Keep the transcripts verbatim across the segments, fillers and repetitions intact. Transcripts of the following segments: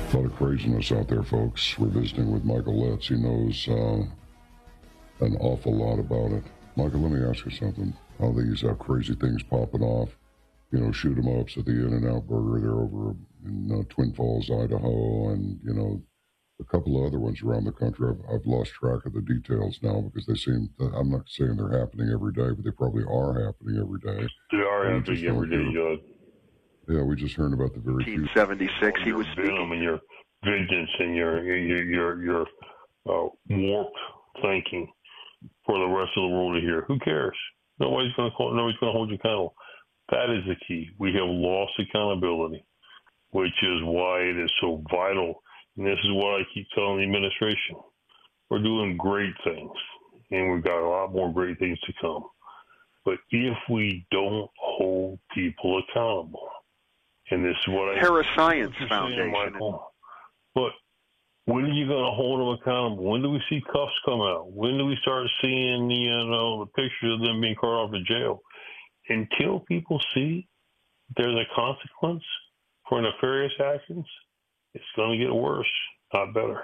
A lot of craziness out there, folks. We're visiting with Michael Letts. He knows uh, an awful lot about it. Michael, let me ask you something. All these uh, crazy things popping off, you know, shoot 'em ups at the In-N-Out Burger. They're over in uh, Twin Falls, Idaho, and, you know, a couple of other ones around the country. I've, I've lost track of the details now because they seem, to, I'm not saying they're happening every day, but they probably are happening every day. They are happening every day, John. Yeah, we just heard about the very few. nineteen seventy-six, he was speaking. Venom and your vengeance and your your your, your uh, warped thinking for the rest of the world to hear. Who cares? Nobody's going to call. Nobody's going to hold you accountable. That is the key. We have lost accountability, which is why it is so vital. And this is what I keep telling the administration. We're doing great things, and we've got a lot more great things to come. But if we don't hold people accountable, and this is what I... Parascience what Foundation. saying, Michael, but when are you going to hold them accountable? When do we see cuffs come out? When do we start seeing the, you know, the pictures of them being carted off to jail? Until people see there's a consequence for nefarious actions, it's going to get worse, not better.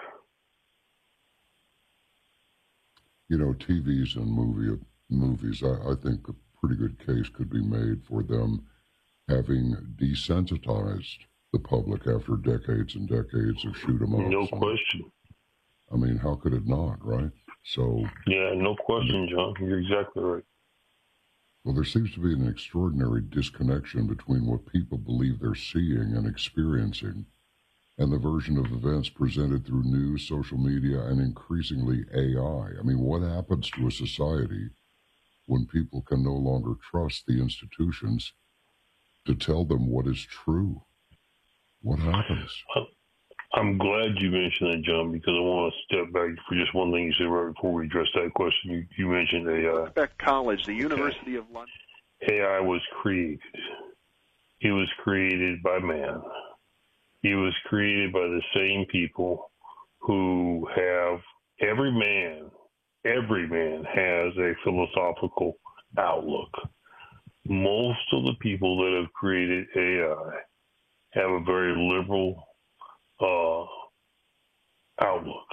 You know, T Vs and movie movies, I, I think a pretty good case could be made for them having desensitized the public after decades and decades of shoot 'em ups. No question. I mean, how could it not, right? So yeah, no question, John. You're exactly right. Well, there seems to be an extraordinary disconnection between what people believe they're seeing and experiencing and the version of events presented through news, social media, and increasingly A I. I mean, what happens to a society when people can no longer trust the institutions to tell them what is true? What happens? I'm glad you mentioned that, John, because I want to step back for just one thing you said right before we address that question. You, you mentioned A I. Beck College, the University of London. A I was created. It was created by man. It was created by the same people who have, every man, every man has a philosophical outlook. Most of the people that have created A I have a very liberal uh, outlook.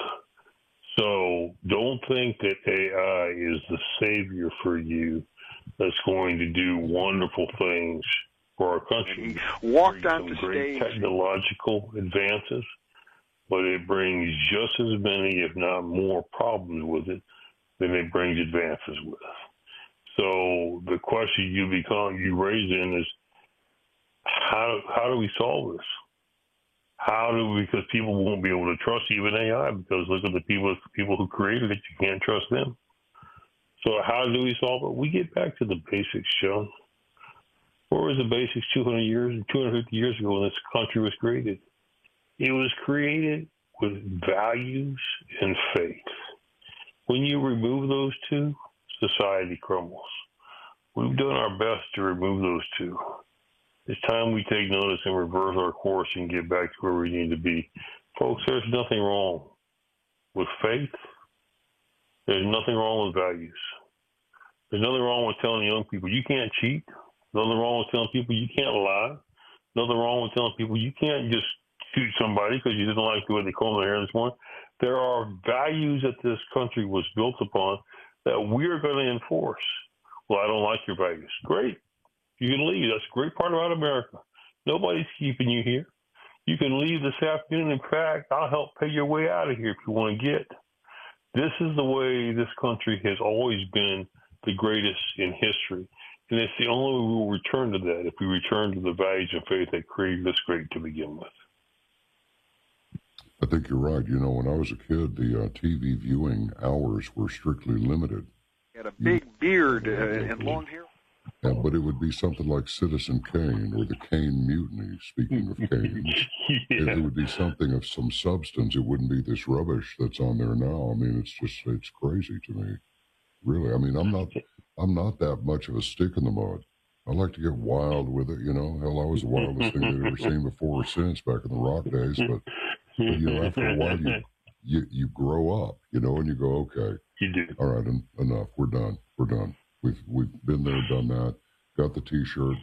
So don't think that A I is the savior for you that's going to do wonderful things for our country. He walked onto great stage. Technological advances, but it brings just as many, if not more, problems with it than it brings advances with. So the question you become you raise in is how how do we solve this? How do we, because people won't be able to trust even A I because look at the people people who created it, you can't trust them. So how do we solve it? We get back to the basics, Sean. Where was the basics two hundred years, two hundred fifty years ago when this country was created? It was created with values and faith. When you remove those two, society crumbles. We've done our best to remove those two. It's time we take notice and reverse our course and get back to where we need to be. Folks, there's nothing wrong with faith. There's nothing wrong with values. There's nothing wrong with telling young people you can't cheat. Nothing wrong with telling people you can't lie. Nothing wrong with telling people you can't just shoot somebody because you didn't like the way they combed their hair this morning. There are values that this country was built upon that we're going to enforce. Well, I don't like your values. Great. You can leave. That's a great part about America. Nobody's keeping you here. You can leave this afternoon. In fact, I'll help pay your way out of here if you want to get. This is the way this country has always been the greatest in history. And it's the only way we will return to that if we return to the values and faith that created this great to begin with. I think you're right. You know, when I was a kid, the uh, T V viewing hours were strictly limited. He had a big beard uh, and long hair. Yeah, but it would be something like Citizen Kane or the Kane Mutiny, speaking of Kane. Yeah. It would be something of some substance. It wouldn't be this rubbish that's on there now. I mean, it's just, it's crazy to me. Really. I mean, I'm not, I'm not that much of a stick in the mud. I like to get wild with it, you know. Hell, I was the wildest thing they'd ever seen before or since back in the rock days. But, but you know, after a while, you, you, you grow up, you know, and you go, okay. You do. All right, en- enough. We're done. We're done. We've we've been there, done that. Got the T-shirt.